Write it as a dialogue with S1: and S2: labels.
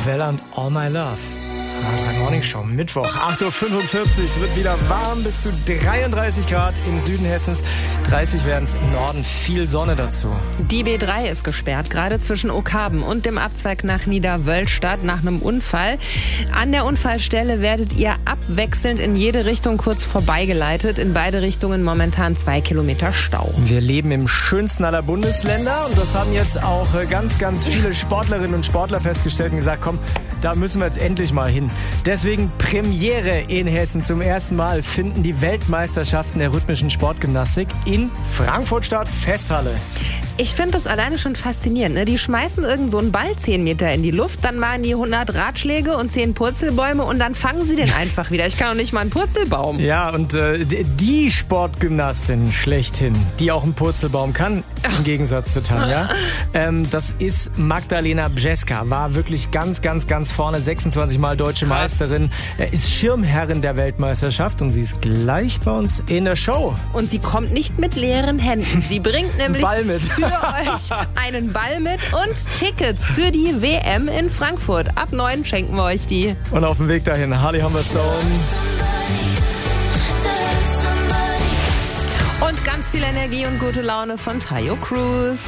S1: Vella und All My Love. Morning Show, Mittwoch, 8.45 Uhr. Es wird wieder warm, bis zu 33 Grad im Süden Hessens. 30 werden es im Norden, viel Sonne dazu.
S2: Die B3 ist gesperrt, gerade zwischen Okarben und dem Abzweig nach Niederwöllstadt nach einem Unfall. An der Unfallstelle werdet ihr abwechselnd in jede Richtung kurz vorbeigeleitet. In beide Richtungen momentan 2 Kilometer Stau.
S1: Wir leben im schönsten aller Bundesländer und das haben jetzt auch ganz, ganz viele Sportlerinnen und Sportler festgestellt und gesagt, komm, da müssen wir jetzt endlich mal hin. Deswegen Premiere in Hessen. Zum ersten Mal finden die Weltmeisterschaften der rhythmischen Sportgymnastik in Frankfurt statt. Festhalle.
S2: Ich finde das alleine schon faszinierend. Ne? Die schmeißen irgend so einen Ball 10 Meter in die Luft, dann machen die 100 Ratschläge und 10 Purzelbäume und dann fangen sie den einfach wieder. Ich kann doch nicht mal einen Purzelbaum.
S1: Ja, und die Sportgymnastin schlechthin, die auch einen Purzelbaum kann, im Gegensatz zu Tanja, das ist Magdalena Brzeska. War wirklich ganz, ganz, ganz vorne. 26 Mal deutsche Meisterin. Ist Schirmherrin der Weltmeisterschaft und sie ist gleich bei uns in der Show.
S2: Und sie kommt nicht mit leeren Händen. Sie bringt nämlich
S1: Ball mit.
S2: für euch einen Ball mit und Tickets für die WM in Frankfurt. Ab 9 schenken wir euch die.
S1: Und auf dem Weg dahin, Harley Humberstone.
S2: Und ganz viel Energie und gute Laune von Tayo Cruz.